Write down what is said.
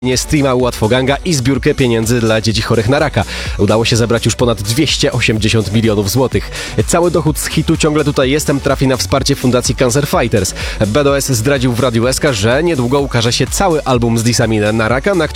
Streama Łatwoganga i zbiórkę pieniędzy dla dzieci chorych na raka. Udało się zebrać już ponad 280 milionów złotych. Cały dochód z hitu Ciągle tutaj jestem trafi na wsparcie Fundacji Cancer Fighters. BDS zdradził w Radiu SK, że niedługo ukaże się cały album z disami na raka, na